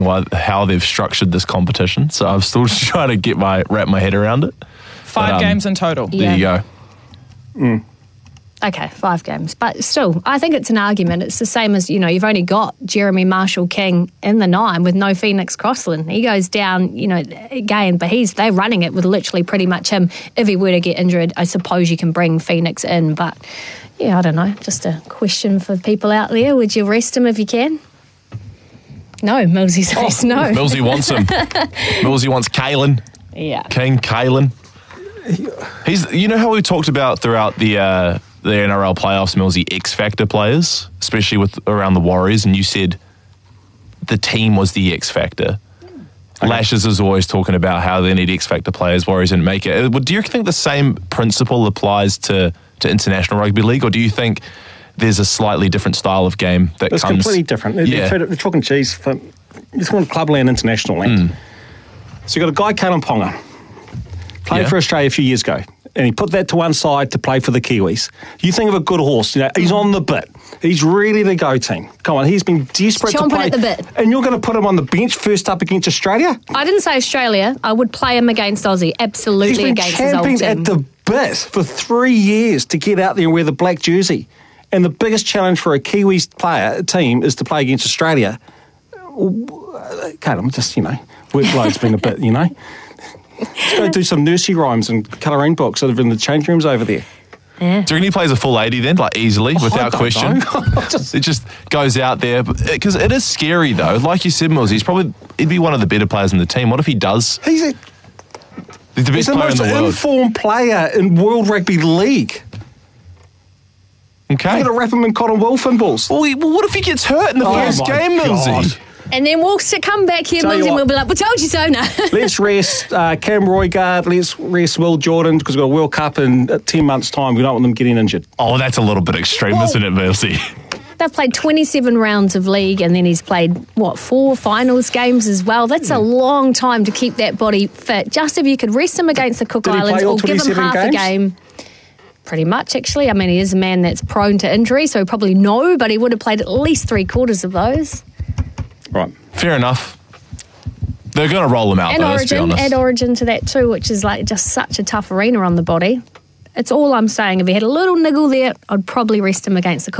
how they've structured this competition. So I'm still trying to wrap my head around it. 5 games in total. There you go. Okay, 5 games. But still, I think it's an argument. It's the same as, you've only got Jeremy Marshall-King in the 9 with no Phoenix Crossland. He goes down, again, but they're running it with literally pretty much him. If he were to get injured, I suppose you can bring Phoenix in. But, yeah, I don't know. Just a question for people out there. Would you rest him if you can? No, Millsy says no. Millsy wants him. Millsy wants Kalen. Yeah. King Kalen. He's, how we talked about throughout the NRL playoffs, Millsy X-Factor players, especially around the Warriors, and you said the team was the X-Factor. Okay. Lashes is always talking about how they need X-Factor players, Warriors didn't make it. Do you think the same principle applies to international rugby league, or do you think there's a slightly different style of game that comes... It's completely different. Yeah. They're talking cheese for... It's called clubland, international land. So you've got a guy, Kalen Ponga, played for Australia a few years ago, and he put that to one side to play for the Kiwis. You think of a good horse, he's on the bit. He's ready to go, team. Come on, he's been desperate to play. Chomping at the bit. And you're going to put him on the bench first up against Australia? I didn't say Australia. I would play him against Aussie. Absolutely against his old team. He's been champing at the bit for 3 years to get out there and wear the black jersey. And the biggest challenge for a Kiwis team is to play against Australia. Kalen, just, workload's been a bit, Let's go do some nursery rhymes and colouring books that have in the change rooms over there. Yeah. Do you reckon he plays a full 80 then, easily, without question? It just goes out there. Because it is scary, though. Like you said, Mills, he'd be one of the better players in the team. What if he does? He's the best player most in the world. informed player in World Rugby League. Okay. You're going to wrap him in cotton wool balls. Well, what if he gets hurt in the first game, Millsy? And then we'll come back here, Millsy, and we'll be like, we told you so now. Let's rest Cam Roigard, let's rest Will Jordan, because we've got a World Cup in 10 months' time. We don't want them getting injured. Oh, that's a little bit extreme, isn't it, Millsy? They've played 27 rounds of league, and then he's played, 4 finals games as well. That's a long time to keep that body fit. Just if you could rest him against the Cook Islands or give him half a game. Pretty much, actually. I mean, he is a man that's prone to injury, so he probably but he would have played at least 3/4 of those. Right. Fair enough. They're going to roll him out, and though, let's be honest. Add Origin to that too, which is just such a tough arena on the body. It's all I'm saying. If he had a little niggle there, I'd probably rest him against the Cook